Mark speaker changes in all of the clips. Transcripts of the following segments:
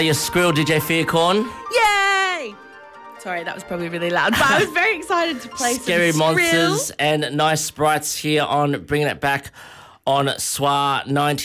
Speaker 1: Your squirrel DJ Fearcorn.
Speaker 2: Yay! Sorry, that was probably really loud, but I was very excited to play
Speaker 1: Scary
Speaker 2: some
Speaker 1: Monsters and Nice Sprites here on Bringing It Back on SWR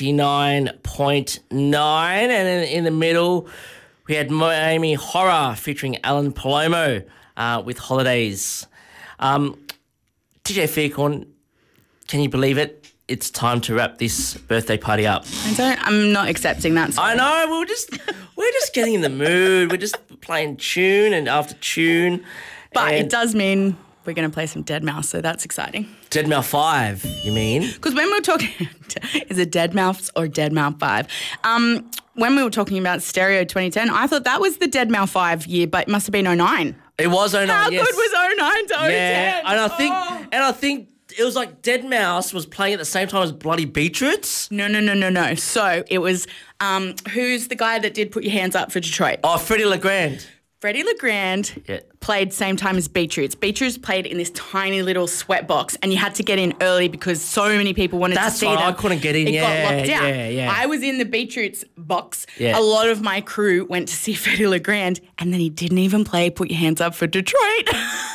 Speaker 1: 99.9. And in the middle, we had Miami Horror featuring Alan Palomo with Holidays. DJ Fearcorn, can you believe it? It's time to wrap this birthday party up.
Speaker 2: I'm not accepting that.
Speaker 1: I know, we're just getting in the mood. We're just playing tune and after tune.
Speaker 2: But it does mean we're going to play some Deadmau5, so that's exciting.
Speaker 1: Deadmau5 5, you mean?
Speaker 2: Because when we were talking, is it Deadmau5 or Deadmau5 5? When we were talking about Stereo 2010, I thought that was the Deadmau5 5 year, but it must have been 09.
Speaker 1: It was 09,
Speaker 2: How
Speaker 1: yes.
Speaker 2: good was 09 to 010?
Speaker 1: Yeah, and I think it was like Deadmau5 was playing at the same time as Bloody Beetroots.
Speaker 2: No. So it was, who's the guy that did Put Your Hands Up for Detroit?
Speaker 1: Oh, Freddie LeGrand.
Speaker 2: Freddie LeGrand played same time as Beetroots. Beetroots played in this tiny little sweat box, and you had to get in early because so many people wanted to see them.
Speaker 1: I couldn't get in.
Speaker 2: It got locked out.
Speaker 1: Yeah.
Speaker 2: I was in the Beetroots box.
Speaker 1: Yeah.
Speaker 2: A lot of my crew went to see Freddie LeGrand, and then he didn't even play Put Your Hands Up for Detroit.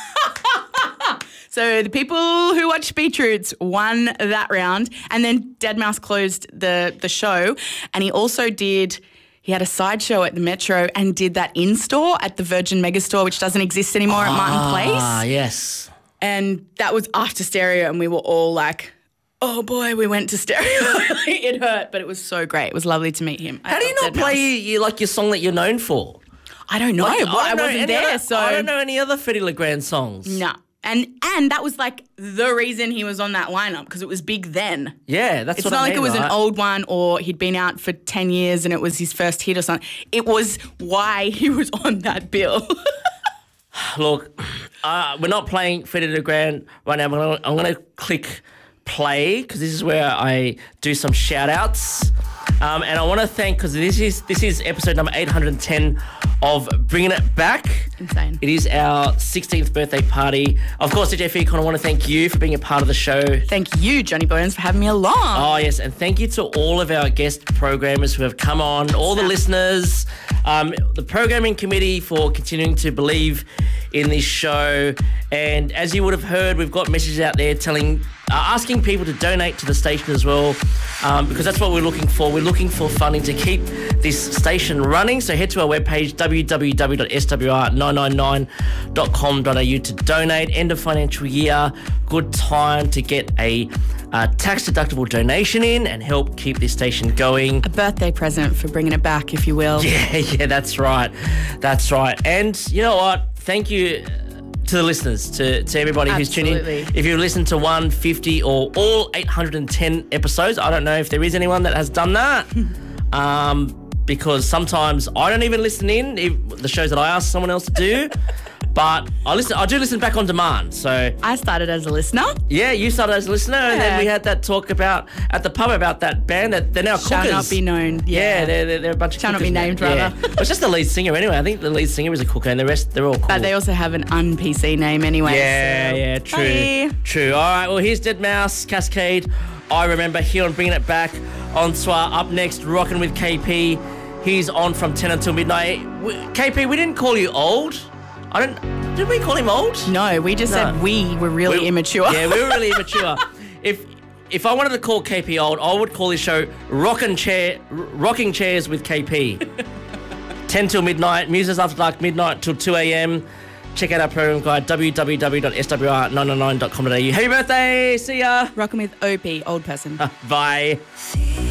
Speaker 2: So the people who watched Beetroots won that round, and then Deadmau5 closed the show, and he also he had a sideshow at the Metro and did that in-store at the Virgin Megastore, which doesn't exist anymore at Martin Place.
Speaker 1: Ah, yes.
Speaker 2: And that was after Stereo, and we were all like, oh boy, we went to Stereo. It hurt, but it was so great. It was lovely to meet him.
Speaker 1: How do you not play your song that you're known for?
Speaker 2: I don't know. I wasn't there, so
Speaker 1: I don't know any other Freddie LeGrand songs.
Speaker 2: No. And that was like the reason he was on that lineup, because it was big then.
Speaker 1: Yeah, that's
Speaker 2: it's
Speaker 1: what I mean.
Speaker 2: It's not like it was
Speaker 1: right?
Speaker 2: an old one or he'd been out for 10 years and it was his first hit or something. It was why he was on that bill.
Speaker 1: Look, we're not playing Freddie LeGrand right now. I'm going to click play because this is where I do some shout-outs. And I want to thank, because this is episode number 810 of Bringing It Back.
Speaker 2: Insane.
Speaker 1: It is our 16th birthday party. Of course, DJ Fearcorn, I want to thank you for being a part of the show.
Speaker 2: Thank you, Johnny Bones, for having me along.
Speaker 1: Oh, yes, and thank you to all of our guest programmers who have come on, all the listeners, the programming committee for continuing to believe in this show. And as you would have heard, we've got messages out there asking people to donate to the station as well, because that's what we're looking for. We're looking for funding to keep this station running. So head to our webpage, www.swr999.com.au to donate. End of financial year, good time to get a tax-deductible donation in and help keep this station going.
Speaker 2: A birthday present for Bringing It Back, if you will.
Speaker 1: Yeah, that's right. That's right. And you know what? Thank you to the listeners, to everybody who's tuning in. If you've listened to 150 or all 810 episodes, I don't know if there is anyone that has done that. Because sometimes I don't even listen in the shows that I ask someone else to do. But I do listen back on demand. So
Speaker 2: I started as a listener.
Speaker 1: Yeah, you started as a listener, and then we had that talk at the pub about that band that they're now cookers.
Speaker 2: Shall not be known.
Speaker 1: Yeah, they're a bunch of
Speaker 2: Shall
Speaker 1: cookers.
Speaker 2: not be named,
Speaker 1: now.
Speaker 2: rather.
Speaker 1: Yeah. It's just the lead singer anyway. I think the lead singer is a cooker, and the rest they're all cool.
Speaker 2: But they also have an un-PC name anyway.
Speaker 1: Yeah,
Speaker 2: so.
Speaker 1: true.
Speaker 2: Bye.
Speaker 1: True. All right, well, here's Deadmau5, Cascade. I remember here on Bringing It Back on SWR. Up next, Rocking with KP. He's on from 10 until midnight. KP, we didn't call you old. Did we call him old?
Speaker 2: No, we just said we were really immature.
Speaker 1: Yeah, we were really immature. If I wanted to call KP old, I would call this show Rocking Chairs with KP. 10 till midnight, Muses After Dark, midnight till 2 a.m. Check out our program guide, www.swr999.com.au. Happy birthday! See ya!
Speaker 2: Rocking with OP, old person.
Speaker 1: Bye.